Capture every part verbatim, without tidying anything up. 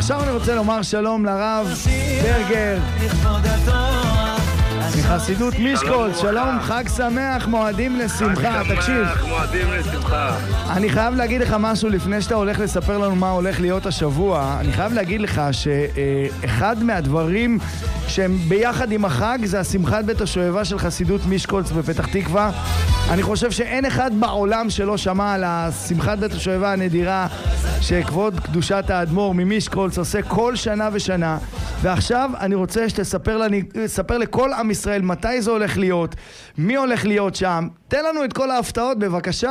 עכשיו אני רוצה לומר שלום לרב ברגר מחסידות מישקולץ. שלום, חג שמח, מועדים לשמחה. תקשיב, מועדים לשמחה. אני חייב להגיד לך משהו לפני שאתה הולך לספר לנו מה הולך להיות השבוע. אני חייב להגיד לך שאחד מהדברים שהם ביחד עם החג זה השמחת בית השואבה של חסידות מישקולץ בפתח תקווה. אני חושב שאין אחד בעולם שלא שמע על השמחת בית השואבה הנדירה שכבוד קדושת האדמו"ר ממישקולץ עושה כל שנה ושנה. ועכשיו אני רוצה שתספר לנו, ספר לכל עם ישראל מתי זה הולך להיות, מי הולך להיות שם. תן לנו את כל ההפתעות בבקשה.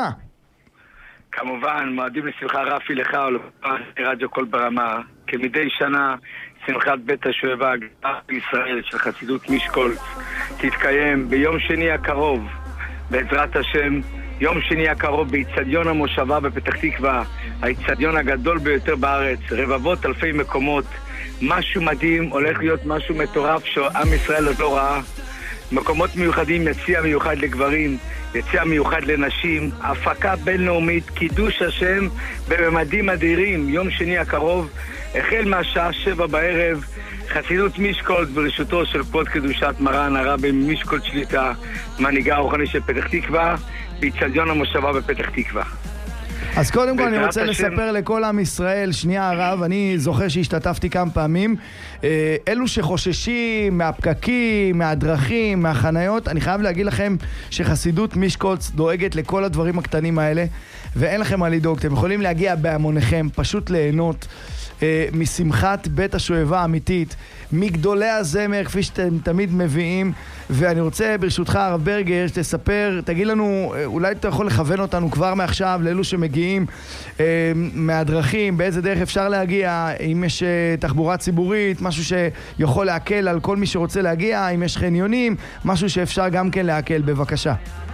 כמובן, מועדים לשמחה רפי לך ולרדיו קול ברמה. כמדי שנה שמחת בית השואבה בישראל של חסידות מישקולץ תתקיים ביום שני הקרוב בעזרת השם. יום שני הקרוב באצטדיון המושבה בפתח תקווה, האצטדיון הגדול ביותר בארץ, רבבות אלפי מקומות. משהו מדהים, הולך להיות משהו מטורף שעם ישראל עוד לא ראה. מקומות מיוחדים, יציע מיוחד לגברים, יציע מיוחד לנשים, הפקה בינלאומית, קידוש השם בממדים אדירים. יום שני הקרוב החל מהשעה שבע בערב, חסידות מישקולץ ברשותו של כבוד קדושת מרן הרבי מישקולץ שליטה, מנהיגה הרוחני של פתח תקווה, באצטדיון המושבה בפתח תקווה. אז קודם כל אני רוצה לספר לכל עם ישראל, שנייה הרב, אני זוכר שהשתתפתי כמה פעמים, אלו שחוששים מהפקקים, מהדרכים, מהחניות, אני חייב להגיד לכם שחסידות מישקולץ דואגת לכל הדברים הקטנים האלה, ואין לכם מה לדאוג, אתם יכולים להגיע בהמוניכם, פשוט ליהנות משמחת בית השואבה האמיתית, מגדולי הזמר כפי שאתם תמיד מביאים. ואני רוצה ברשותך הרב ברגר שתספר, תגיד לנו, אולי אתה יכול לכוון אותנו כבר מעכשיו לאלו שמגיעים אה, מהדרכים, באיזה דרך אפשר להגיע, אם יש אה, תחבורה ציבורית, משהו שיכול להקל על כל מי שרוצה להגיע, אם יש חניונים, משהו שאפשר גם כן להקל. בבקשה.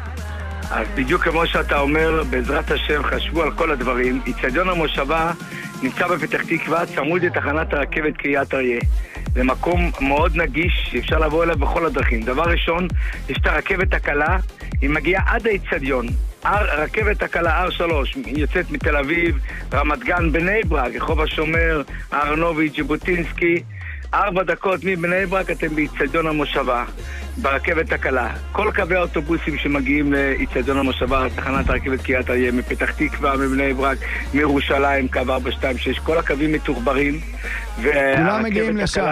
אז בדיוק כמו שאתה אומר, בעזרת השם חשבו על כל הדברים. אצטדיון המושבה נמצא בפתח תקווה, צמוד לתחנת הרכבת קריית אריה. זה מקום מאוד נגיש שאפשר לבוא אליו בכל הדרכים. דבר ראשון, יש את הרכבת הקלה, היא מגיעה עד האצטדיון. הרכבת הקלה אר שלוש, היא יוצאת מתל אביב, רמת גן, בני ברק, רחוב השומר, אהרונוביץ', ז'בוטינסקי. ארבע דקות מבני ברק אתם באצטדיון המושבה, ברכבת הקלה. כל קווי האוטובוסים שמגיעים לאצטדיון המושבה, תחנת הרכבת קריית אריה, מפתח תקווה, מבני ברק, מירושלים, קו ארבע שתיים שש, כל הקווים מתוחברים. כולם מגיעים לשם.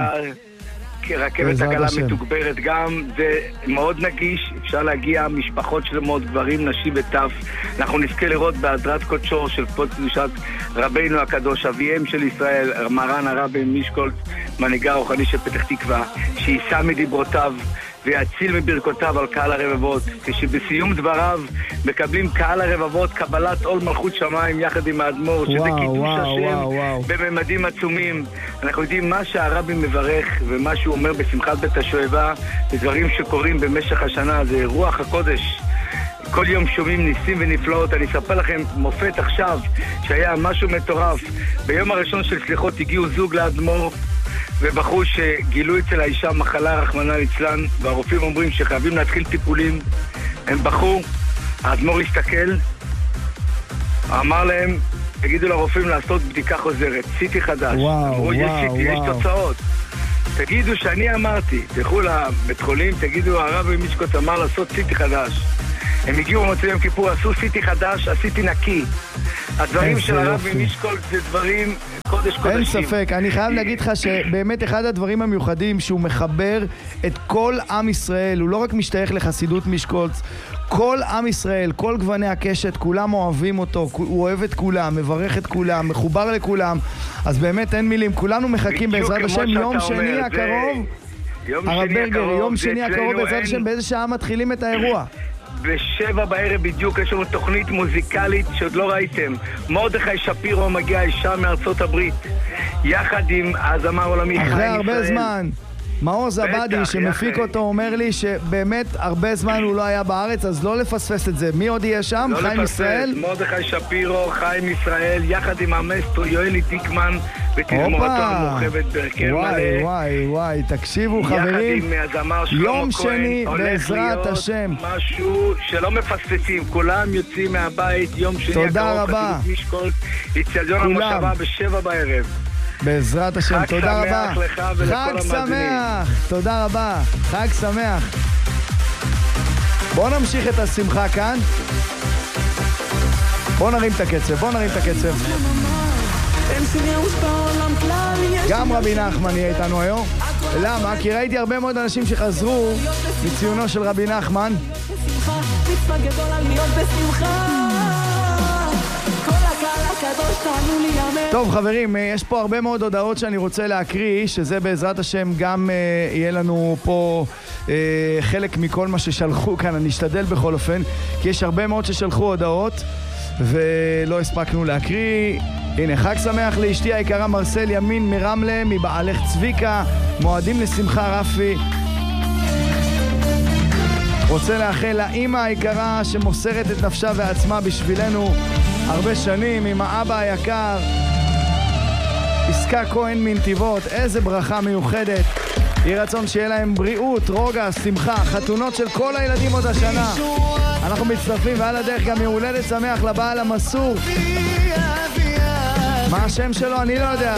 רכבת הקלה מתוגברת גם, זה מאוד נגיש, אפשר להגיע משפחות שלמות, גברים, נשים וטף. אנחנו נזכה לראות בהדרת קודשו של כבוד קדושת רבינו הקדוש, אביהם של ישראל, מרן הרבי מישקולץ, מנהיגה הרוחני של פתח תקווה, שיישא מדיברותיו ויציל מברכותיו על קהל הרבבות, כשבסיום דבריו מקבלים קהל הרבבות קבלת עול מלכות שמיים יחד עם האדמו"ר, שזה קידוש השם בממדים עצומים. אנחנו יודעים מה שהרבי מברך ומה שהוא אומר בשמחת בית השואבה, בדברים שקורים במשך השנה, זה רוח הקודש. כל יום שומעים ניסים ונפלאות. אני אספר לכם מופת עכשיו שהיה משהו מטורף. ביום הראשון של סליחות הגיעו זוג לאדמו"ר ובחרו שגילו אצל האישה מחלה רחמנא ליצלן, והרופאים אומרים שחייבים להתחיל טיפולים. הם בחרו, האדמו"ר הסתכל, אמר להם, תגידו לרופאים לעשות בדיקה חוזרת, סיטי חדש. וואו, אמרו, יש סיטי, יש תוצאות. תגידו שאני אמרתי, תלכו לבית חולים, תגידו הרבי מישקולץ אמר לעשות סיטי חדש. הם הגיעו במוצאי יום כיפור, עשו סיטי חדש, עשיתי נקי. הדברים של הרבי מישקולץ זה דברים קודש קודשים. אין ספק, אני חייב להגיד לך שבאמת אחד הדברים המיוחדים שהוא מחבר את כל עם ישראל, הוא לא רק משתייך לחסידות מישקולץ, כל עם ישראל, כל גווני הקשת, כולם אוהבים אותו, הוא אוהב את כולם, מברך את כולם, מחובר לכולם, אז באמת אין מילים, כולנו מחכים בעזרת השם יום שני הקרוב, הרב ברגר, יום שני הקרוב בעזרת השם, באיזה שעה מתחילים את האירוע? בשבע בערב בדיוק יש לנו תוכנית מוזיקלית שעוד לא ראיתם. מרדכי שפירו מגיע אישה מארצות הברית יחד עם הזמר עולמי חיים ישראל. אחרי הרבה זמן מעוז עבדי שמפיק אותו אומר לי שבאמת הרבה זמן הוא לא היה בארץ, אז לא לפספס את זה. מי עוד יהיה שם? לא חיים לפספס. ישראל? מרדכי שפירו, חיים ישראל, יחד עם המסטרו יואלי דיקמן ותזמורתו המורחבת בהרכב מלא. וואי וואי וואי, תקשיבו חברים, יום שני בעזרת השם, משהו שלא מפספסים, כולם יוצאים מהבית יום שני תודה רבה. אצטדיון המושבה בשבע בערב. בעזרת השם, תודה רבה. חג שמח לך ולכל המאזינים. חג שמח, תודה רבה. חג שמח. בואו נמשיך את השמחה כאן. בואו נרים את הקצב, בואו נרים את הקצב. גם רבי נחמן יהיה איתנו היום. למה? כי ראיתי הרבה מאוד אנשים שחזרו מציונו של רבי נחמן. טוב חברים, יש פה הרבה מאוד הודעות שאני רוצה להקריא, שזה בעזרת השם גם uh, יהיה לנו פה uh, חלק מכל מה ששלחו כאן, אני אשתדל בכל אופן, כי יש הרבה מאוד ששלחו הודעות ולא הספקנו להקריא. הנה, חג שמח לאשתי היקרה מרסל ימין מרמלה, מבעלך צביקה, מועדים לשמחה רפי. רוצה לאחל לאמא היקרה שמוסרת את נפשה ועצמה בשבילנו הרבה שנים, עם האבא היקר עסקה כהן מנתיבות. איזה ברכה מיוחדת, יהי רצון שיהיה להם בריאות, רוגע, שמחה, חתונות של כל הילדים עוד השנה. אנחנו מצטרפים, ועל הדרך גם יום הולדת שמח לבעל המסור. מה השם שלו? אני לא יודע.